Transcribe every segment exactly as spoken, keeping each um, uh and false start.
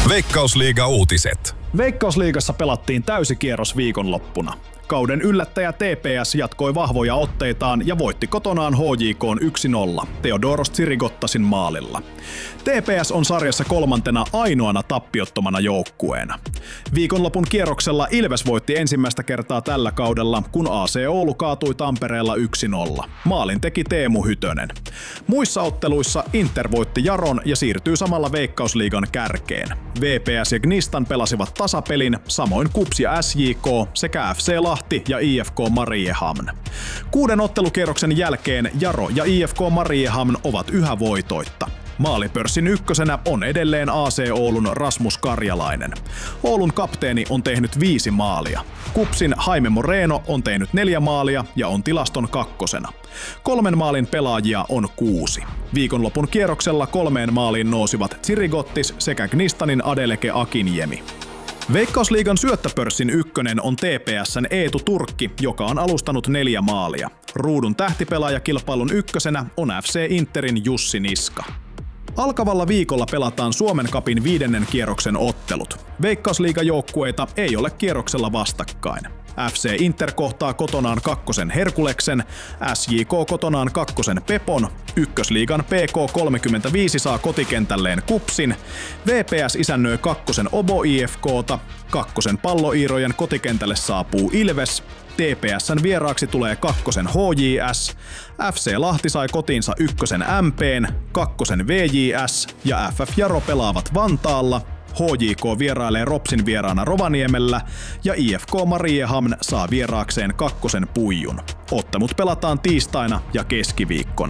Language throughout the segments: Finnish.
Veikkausliiga uutiset. Veikkausliigassa pelattiin täysikierros viikonloppuna. Kauden yllättäjä T P S jatkoi vahvoja otteitaan ja voitti kotonaan H J K:n yksi nolla Theodoros Tsirigottasin maalilla. T P S on sarjassa kolmantena ainoana tappiottomana joukkueena. Viikonlopun kierroksella Ilves voitti ensimmäistä kertaa tällä kaudella, kun A C Oulu kaatui Tampereella yksi nolla. Maalin teki Teemu Hytönen. Muissa otteluissa Inter voitti Jaron ja siirtyy samalla Veikkausliigan kärkeen. V P S ja Gnistan pelasivat tasapelin, samoin KuPS ja S J K sekä F C Lahti ja I F K Mariehamn. Kuuden ottelukierroksen jälkeen Jaro ja I F K Mariehamn ovat yhä voitoitta. Maalipörssin ykkösenä on edelleen A C Oulun Rasmus Karjalainen. Oulun kapteeni on tehnyt viisi maalia. KuPSin Jaime Moreno on tehnyt neljä maalia ja on tilaston kakkosena. Kolmen maalin pelaajia on kuusi. Viikonlopun kierroksella kolmeen maaliin nousivat Tsirigottis sekä Gnistanin Adeleke Akinjemi. Veikkausliigan syöttöpörssin ykkönen on T P S:n Eetu Turkki, joka on alustanut neljä maalia. Ruudun tähtipelaajakilpailun ykkösenä on F C Interin Jussi Niska. Alkavalla viikolla pelataan Suomen Cupin viidennen kierroksen ottelut. Veikkausliigajoukkueita ei ole kierroksella vastakkain. F C Inter kohtaa kotonaan kakkosen Herkuleksen, S J K kotonaan kakkosen Pepon, ykkösliigan P K kolmekymmentäviisi saa kotikentälleen KuPSin, V P S isännöi kakkosen Obo I F K:ta, kakkosen Palloiirojen kotikentälle saapuu Ilves, T P S:n vieraaksi tulee kakkosen H J S, F C Lahti sai kotiinsa ykkösen M P:n, kakkosen V J S ja F F Jaro pelaavat Vantaalla, H J K vierailee Ropsin vieraana Rovaniemellä ja I F K Mariehamn saa vieraakseen kakkosen Puijun. Ottelut pelataan tiistaina ja keskiviikkona.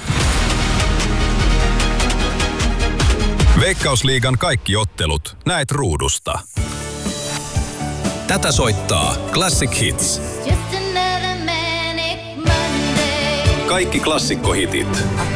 Veikkausliigan kaikki ottelut näet ruudusta. Tätä soittaa Classic Hits. Kaikki klassikkohitit